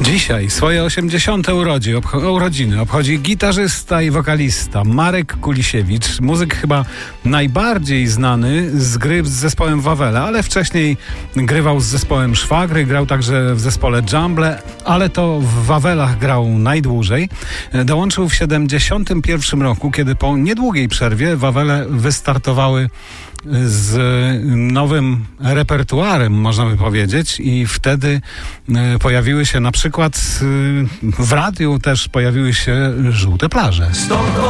Dzisiaj swoje 80. urodziny obchodzi gitarzysta i wokalista Marek Kulisiewicz. Muzyk chyba najbardziej znany z gry z zespołem Wawele, ale wcześniej grywał z zespołem Szwagry, grał także w zespole Jumble, ale to w Wawelach grał najdłużej. Dołączył w 71 roku, kiedy po niedługiej przerwie Wawele wystartowały z nowym repertuarem, można by powiedzieć, i wtedy pojawiły się na przykład w radiu też pojawiły się Żółte plaże.